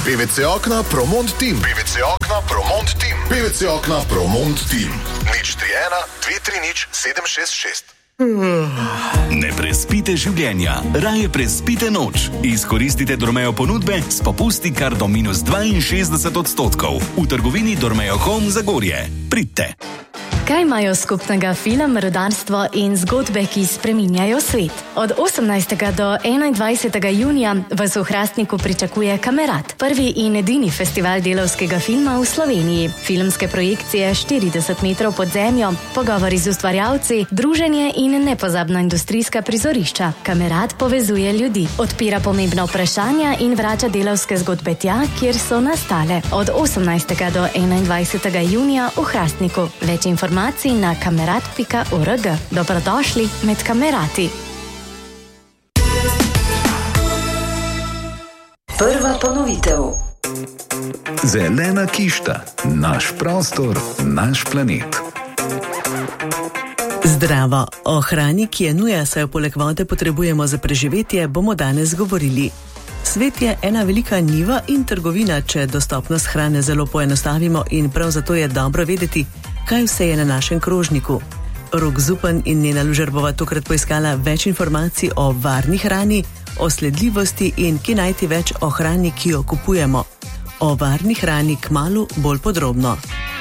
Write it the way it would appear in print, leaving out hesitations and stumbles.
PVC Okna Promont Team. PVC Okna Promont Team. PVC Okna Promont Team. 031 230 766. Ne prespite življenja, raje prespite noč. Izkoristite Dormeo ponudbe s popusti kar do -62% v trgovini Dormeo Home Zagorje. Pridite. Kaj imajo skupnega film, rudarstvo in zgodbe, ki spreminjajo svet? Od 18. do 21. junija vas v Hrastniku pričakuje Kamerad, prvi in edini festival delavskega filma v Sloveniji. Filmske projekcije 40 metrov pod zemljo, pogovori z ustvarjalci, druženje in nepozabna industrijska prizorišča. Kamerad povezuje ljudi, odpira pomembna vprašanja in vrača delavske zgodbe tja, kjer so nastale. Od 18. do 21. junija v Hrastniku. Več informacij na kamerad.org. Dobrodošli med kamerati. Prva ponovitev. Zelena kišta. Naš prostor, naš planet. Zdravo. O hrani, ki je nuja, saj jo poleg vode potrebujemo za preživetje, bomo danes govorili. Svet je ena velika njiva in trgovina, če dostopnost hrane zelo poenostavimo, in prav zato je dobro vedeti, kaj vse je na našem krožniku. Rok Zupan in Nena Lužar bova tokrat poiskala več informacij o varni hrani, o sledljivosti in kje najti več o hrani, ki jo kupujemo. O varni hrani kmalu bolj podrobno.